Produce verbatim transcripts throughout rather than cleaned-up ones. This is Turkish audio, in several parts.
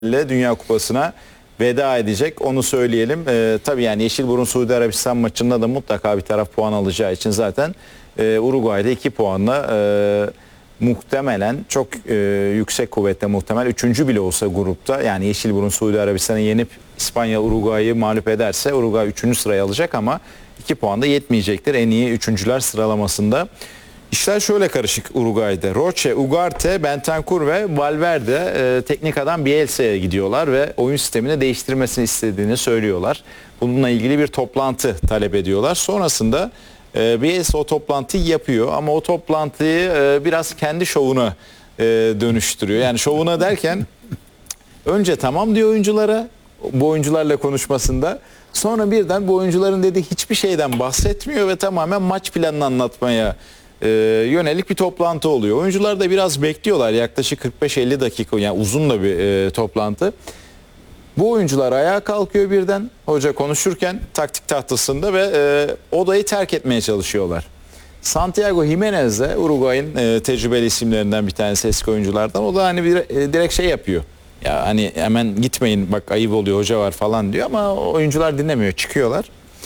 ile Dünya Kupası'na veda edecek. Onu söyleyelim. Ee, tabii yani Yeşilburun Suudi Arabistan maçında da mutlaka bir taraf puan alacağı için zaten e, Uruguay'da iki puanla e, muhtemelen çok e, yüksek kuvvetle muhtemel üçüncü bile olsa grupta, yani Yeşilburun Suudi Arabistan'ı yenip İspanya Uruguay'ı mağlup ederse Uruguay üçüncü sırayı alacak ama iki puan da yetmeyecektir en iyi üçüncüler sıralamasında. İşler şöyle karışık Uruguay'da. Roche, Ugarte, Bentancur ve Valverde e, teknik adam Bielsa'ya gidiyorlar ve oyun sistemini değiştirmesini istediğini söylüyorlar. Bununla ilgili bir toplantı talep ediyorlar. Sonrasında e, Bielsa o toplantıyı yapıyor ama o toplantıyı e, biraz kendi şovuna e, dönüştürüyor. Yani şovuna derken önce tamam diyor oyunculara, bu oyuncularla konuşmasında. Sonra birden bu oyuncuların dediği hiçbir şeyden bahsetmiyor ve tamamen maç planını anlatmaya e, yönelik bir toplantı oluyor. Oyuncular da biraz bekliyorlar, yaklaşık kırk beş elli dakika, yani uzun da bir e, toplantı. Bu oyuncular ayağa kalkıyor birden hoca konuşurken taktik tahtasında ve e, odayı terk etmeye çalışıyorlar. Santiago Jimenez de Uruguay'ın e, tecrübeli isimlerinden bir tanesi, eski oyunculardan. O da hani bir, e, direkt şey yapıyor. Ya hani hemen gitmeyin, bak ayıp oluyor, hoca var falan diyor ama oyuncular dinlemiyor, çıkıyorlar.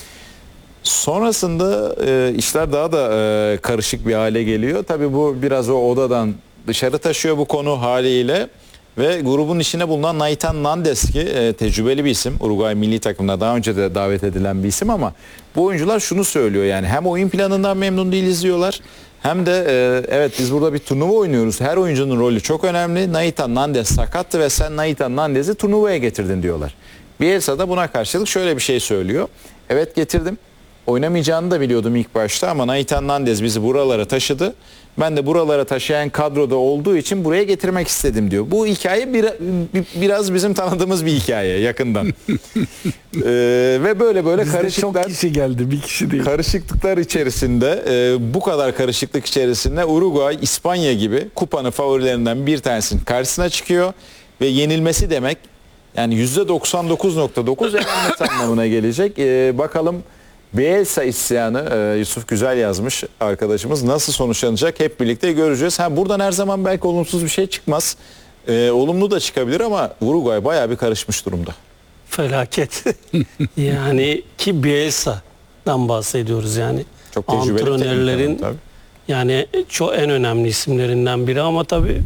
Sonrasında e, işler daha da e, karışık bir hale geliyor. Tabii bu biraz o odadan dışarı taşıyor bu konu haliyle ve grubun içine bulunan Nathan Nandes ki e, tecrübeli bir isim. Uruguay milli takımına daha önce de davet edilen bir isim ama bu oyuncular şunu söylüyor, yani hem oyun planından memnun değiliz diyorlar. Hem de e, evet biz burada bir turnuva oynuyoruz. Her oyuncunun rolü çok önemli. Nathan Nandes sakattı ve sen Nathan Nandes'i turnuvaya getirdin diyorlar. Bielsa da buna karşılık şöyle bir şey söylüyor. Evet getirdim. Oynamayacağını da biliyordum ilk başta ama Nathan Nandes bizi buralara taşıdı. Ben de buralara taşıyan kadroda olduğu için buraya getirmek istedim diyor. Bu hikaye bir, bir, biraz bizim tanıdığımız bir hikaye yakından. ee, ve böyle böyle Bizde karışıklar. çok kişi geldi, bir kişi değil. Karışıklıklar içerisinde e, bu kadar karışıklık içerisinde Uruguay İspanya gibi kupanın favorilerinden bir tanesinin karşısına çıkıyor ve yenilmesi demek yani yüzde doksan dokuz nokta dokuz elenmesi anlamına gelecek. E, bakalım Bielsa isyanı, e, Yusuf Güzel yazmış arkadaşımız, nasıl sonuçlanacak hep birlikte göreceğiz. Ha, buradan her zaman belki olumsuz bir şey çıkmaz. E, olumlu da çıkabilir ama Uruguay bayağı bir karışmış durumda. Felaket. Yani ki Bielsa'dan bahsediyoruz yani. Çok tecrübeli antrenörlerin tabii. yani çok en önemli isimlerinden biri ama tabii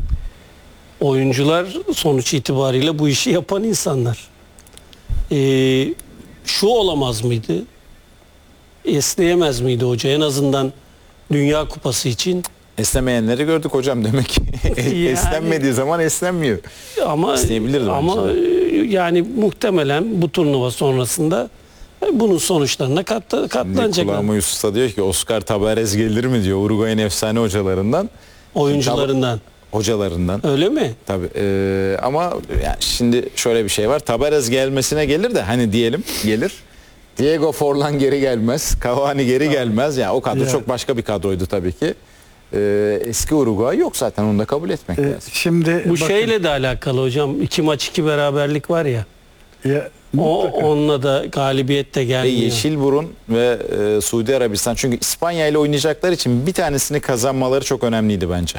oyuncular sonuç itibariyle bu işi yapan insanlar. Ee, şu olamaz mıydı? Esneyemez miydi hoca en azından Dünya Kupası için? Esnemeyenleri gördük hocam demek ki. Yani, Esnenmediği zaman esnenmiyor. Ama İsteyebilirdi ama bence de. yani muhtemelen bu turnuva sonrasında bunun sonuçlarına kat, katlanacaklar. Kulağıma Yusuf da diyor ki Oscar Tabarez gelir mi diyor, Uruguay'ın efsane hocalarından. Oyuncularından. Hocalarından. Öyle mi? Tabii. Ee, ama yani şimdi şöyle bir şey var. Tabarez gelmesine gelir de hani diyelim gelir. Diego Forlan geri gelmez. Cavani geri gelmez. Yani o kadro Ya. çok başka bir kadroydu tabii ki. Ee, eski Uruguay yok zaten, onu da kabul etmek Ee, lazım. şimdi Bu bakın, şeyle de alakalı hocam. İki maç iki beraberlik var ya. ya, O mutlaka. onunla da galibiyet de Ve gelmiyor. Yeşilburun ve e, Suudi Arabistan, çünkü İspanya ile oynayacaklar için bir tanesini kazanmaları çok önemliydi bence.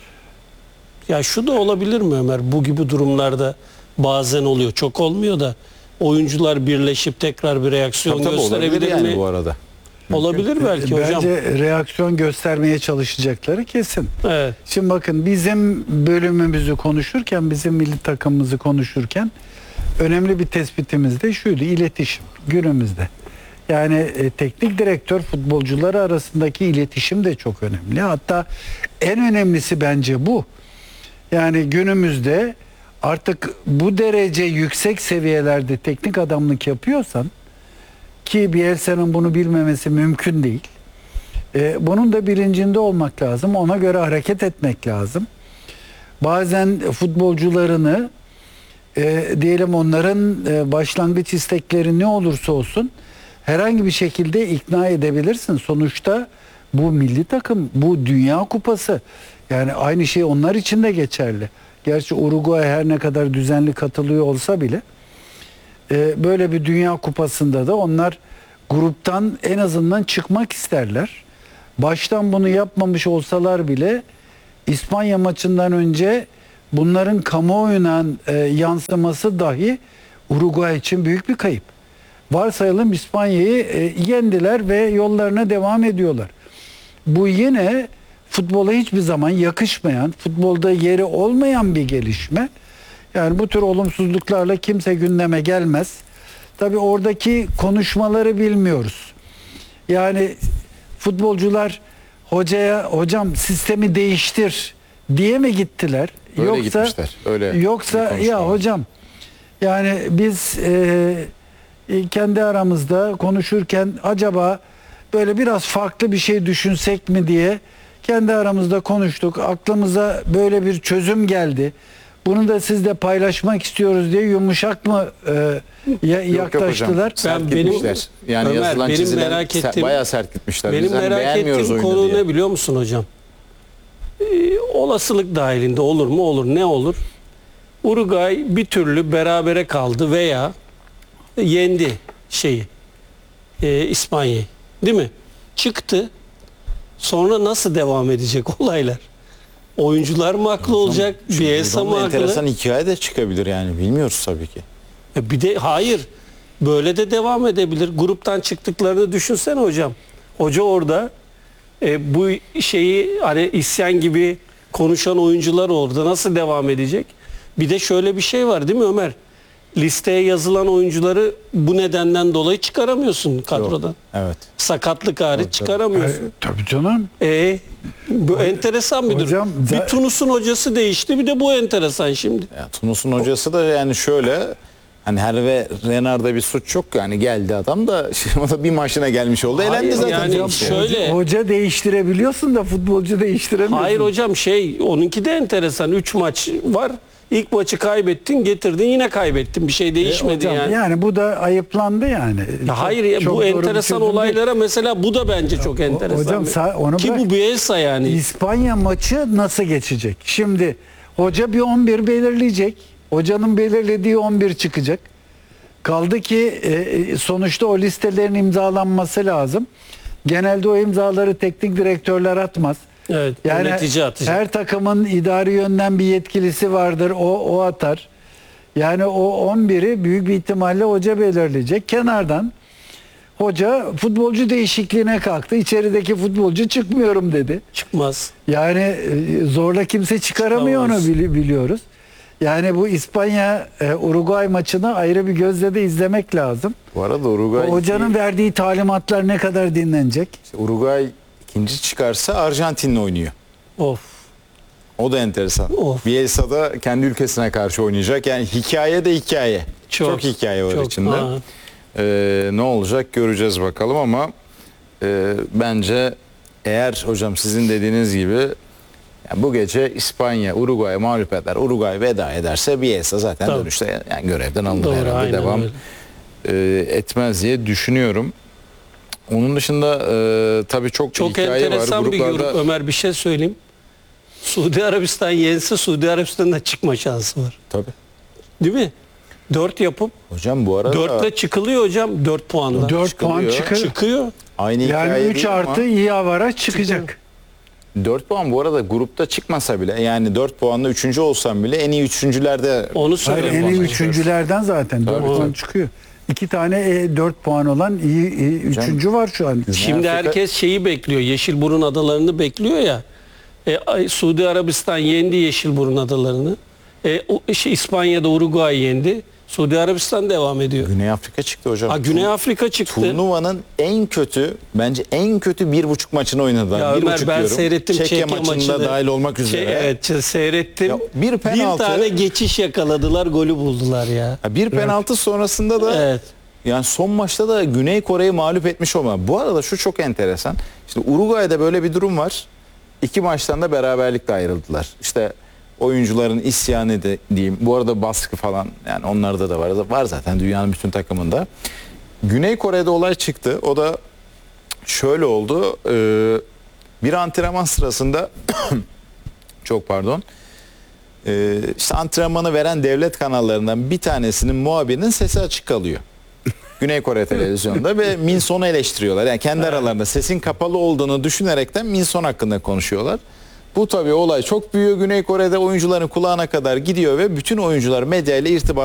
Ya şu da olabilir mi Ömer? Bu gibi durumlarda bazen oluyor. Çok olmuyor da oyuncular birleşip tekrar bir reaksiyon Tabii tabii olabilir gösterebilir yani mi? bu arada. Olabilir belki hocam. Bence reaksiyon göstermeye çalışacakları kesin. Evet. Şimdi bakın, bizim bölümümüzü konuşurken, bizim milli takımımızı konuşurken önemli bir tespitimiz de şuydu: iletişim günümüzde. Yani e, teknik direktör futbolcuları arasındaki iletişim de çok önemli. Hatta en önemlisi bence bu. Yani günümüzde artık bu derece yüksek seviyelerde teknik adamlık yapıyorsan, ki Bielsa'nın bunu bilmemesi mümkün değil. Ee, bunun da bilincinde olmak lazım. Ona göre hareket etmek lazım. Bazen futbolcularını e, diyelim onların e, başlangıç istekleri ne olursa olsun herhangi bir şekilde ikna edebilirsin. Sonuçta bu milli takım, bu Dünya Kupası. Yani aynı şey onlar için de geçerli. Gerçi Uruguay her ne kadar düzenli katılıyor olsa bile e, böyle bir Dünya Kupası'nda da onlar gruptan en azından çıkmak isterler. Baştan bunu yapmamış olsalar bile İspanya maçından önce bunların kamuoyuna e, yansıması dahi Uruguay için büyük bir kayıp. Varsayalım İspanya'yı e, yendiler ve yollarına devam ediyorlar. Bu yine futbola hiçbir zaman yakışmayan, futbolda yeri olmayan bir gelişme. Yani bu tür olumsuzluklarla kimse gündeme gelmez. Tabii oradaki konuşmaları bilmiyoruz. Yani futbolcular hocaya hocam sistemi değiştir diye mi gittiler? Öyle yoksa gitmişler, öyle bir yoksa konuşma ya var. hocam yani biz e, e, kendi aramızda konuşurken acaba böyle biraz farklı bir şey düşünsek mi diye kendi aramızda konuştuk. Aklımıza böyle bir çözüm geldi. Bunu da sizle paylaşmak istiyoruz diye yumuşak mı e, ya- Yok, yok yaklaştılar? hocam. Sert Ben- benim- gitmişler. Yani Ömer, yazılan benim çizilen merak ser- ettiğim- bayağı sert gitmişler. Benim Bizden merak beğenmiyoruz ettiğim oyunu konu diye. ne biliyor musun hocam? Ee, olasılık dahilinde olur mu? Olur. Ne olur? Uruguay bir türlü berabere kaldı veya yendi şeyi e, İspanya'yı. Değil mi? Çıktı. Sonra nasıl devam edecek olaylar? Oyuncular mı haklı olacak? Bielsa mı Buradan da haklı? enteresan hikaye de çıkabilir yani. Bilmiyoruz tabii ki. E Bir de hayır. Böyle de devam edebilir. Gruptan çıktıklarını düşünsene hocam. Hoca orada e, bu şeyi hani isyan gibi konuşan oyuncular orada nasıl devam edecek? Bir de şöyle bir şey var değil mi Ömer? Listeye yazılan oyuncuları bu nedenden dolayı çıkaramıyorsun kadrodan. Yok. Evet. Sakatlık hariç E, çıkaramıyorsun. tabii canım. E bu enteresan bir durum. Hocam, Bir za- Tunus'un hocası değişti, bir de bu enteresan şimdi. Ya, Tunus'un hocası da yani şöyle hani Hervé Renard'da bir suç yok yani geldi adam da şimdi o da bir maçına gelmiş oldu. Hayır, Elendi zaten. yani Hocam. şöyle- Hoca değiştirebiliyorsun da futbolcu değiştiremiyorsun. Hayır hocam şey onunki de enteresan. üç maç var. İlk maçı kaybettin, getirdin, yine kaybettin. Bir şey E, değişmedi hocam, yani. yani bu da ayıplandı yani. Ya Çok- hayır ya, çok bu doğru bir enteresan çözüm değil. olaylara mesela bu da bence çok enteresan. hocam, bir- sa- onu Ki bırak. bu Bielsa yani. İspanya maçı nasıl geçecek? Şimdi hoca bir on bir belirleyecek. Hocanın belirlediği on bir çıkacak. Kaldı ki e, sonuçta o listelerin imzalanması lazım. Genelde o imzaları teknik direktörler atmaz. Evet, Yani yönetici atacak. her takımın idari yönden bir yetkilisi vardır. O o atar. Yani o on biri büyük bir ihtimalle hoca belirleyecek. Kenardan hoca futbolcu değişikliğine kalktı. İçerideki futbolcu çıkmıyorum dedi. Çıkmaz. Yani e, zorla kimse çıkaramıyor onu Çıkamaz. bili- biliyoruz. Yani bu İspanya e, Uruguay maçını ayrı bir gözle de izlemek lazım. Bu arada Uruguay, O hocanın verdiği talimatlar ne kadar dinlenecek? işte Uruguay ikinci çıkarsa Arjantin'le oynuyor. Of. O da enteresan. Of. Bielsa da kendi ülkesine karşı oynayacak. Yani hikaye de hikaye. Çok, hikaye var çok. içinde. Ha. Ee, ne olacak göreceğiz bakalım ama e, bence eğer hocam sizin dediğiniz gibi yani bu gece İspanya Uruguay'ı mağlup eder. Uruguay veda ederse Bielsa zaten Tabii. dönüşte yani görevden alınır Doğru, herhalde aynen devam öyle. e, etmez diye düşünüyorum. Onun dışında e, tabii çok, Çok hikaye var. enteresan bir Gruplarda grup. Ömer bir şey söyleyeyim. Suudi Arabistan yense Suudi Arabistan'da çıkma şansı var. tabii. Değil mi? dört yapıp Hocam bu arada dörtle çıkılıyor hocam dört puanla. dört puan çıkılıyor. çıkar. Çıkıyor. aynı Yani hikaye üç değil ama- artı iyi avaraj çıkacak. dört puan bu arada grupta çıkmasa bile yani dört puanla üçüncü olsam bile en iyi üçüncülerde Onu Hayır, söylüyorum. en iyi bana. üçüncülerden zaten dört Tabii, puan tabii. çıkıyor. İki tane e, dört puan olan iyi, iyi üçüncü var şu an. Şimdi Afrika- herkes şeyi bekliyor. Yeşilburun adalarını bekliyor ya. E, ay- Suudi Arabistan yendi Yeşilburun adalarını. E, o, şey, İspanya'da Uruguay yendi. Suudi Arabistan devam ediyor. Güney Afrika çıktı hocam. Ha, Güney Afrika çıktı. Turnuvanın en kötü bence en kötü bir buçuk maçını oynadılar. Ya bir Ömer buçuk ben diyorum. seyrettim Çekya, Çekya maçında maçını. dahil olmak üzere. Şey, evet seyrettim. Ya bir penaltı- tane geçiş yakaladılar, golü buldular ya. Ha, bir penaltı sonrasında da Evet. yani son maçta da Güney Kore'yi mağlup etmiş olma. Bu arada şu çok enteresan. İşte Uruguay'da böyle bir durum var. İki maçtan da beraberlikle ayrıldılar. İşte oyuncuların isyanı de diyeyim. Bu arada baskı falan yani onlarda da var. Var zaten dünyanın bütün takımında. Güney Kore'de olay çıktı. O da şöyle oldu. Ee, bir antrenman sırasında çok pardon. Ee, işte antrenmanı veren devlet kanallarından bir tanesinin muhabirinin sesi açık kalıyor. Güney Kore televizyonda ve Min Son'u eleştiriyorlar. Yani kendi aralarında sesin kapalı olduğunu düşünerekten Min Son hakkında konuşuyorlar. Bu tabii olay çok büyüyor. Güney Kore'de oyuncuların kulağına kadar gidiyor ve bütün oyuncular medyayla irtibat